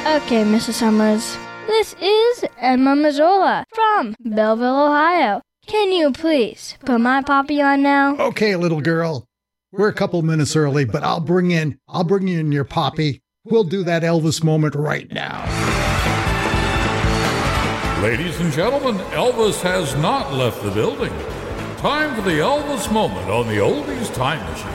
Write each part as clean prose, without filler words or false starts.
Okay, Mrs. Summers. This is Emma Mazzola from Belleville, Ohio. Can you please put my poppy on now? Okay, little girl. We're a couple minutes early, but I'll bring in your poppy. We'll do that Elvis moment right now. Ladies and gentlemen, Elvis has not left the building. Time for the Elvis moment on the Oldies Time Machine.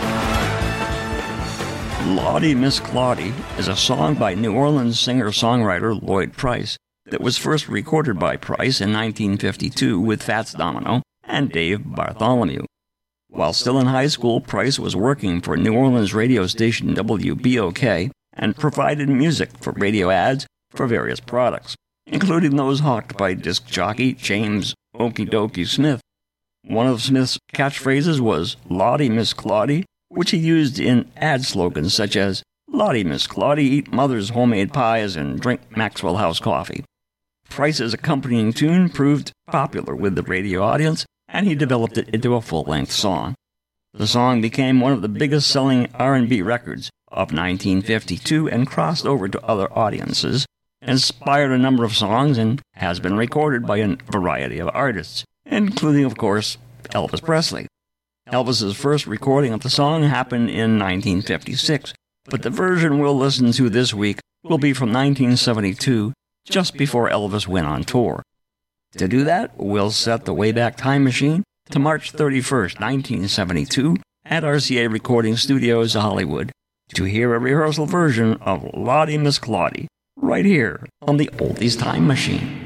Lottie Miss Claudie is a song by New Orleans singer-songwriter Lloyd Price that was first recorded by Price in 1952 with Fats Domino and Dave Bartholomew. While still in high school, Price was working for New Orleans radio station WBOK and provided music for radio ads for various products, including those hawked by disc jockey James Okie Dokie Smith. One of Smith's catchphrases was Lottie Miss Claudie, which he used in ad slogans such as, Lottie Miss Claudie, eat mother's homemade pies and drink Maxwell House coffee. Price's accompanying tune proved popular with the radio audience, and he developed it into a full-length song. The song became one of the biggest-selling R&B records of 1952 and crossed over to other audiences, inspired a number of songs, and has been recorded by a variety of artists, including, of course, Elvis Presley. Elvis's first recording of the song happened in 1956, but the version we'll listen to this week will be from 1972, just before Elvis went on tour. To do that, we'll set the Wayback Time Machine to March 31st, 1972, at RCA Recording Studios, Hollywood, to hear a rehearsal version of Lottie Miss Claudie, right here on the Oldies Time Machine.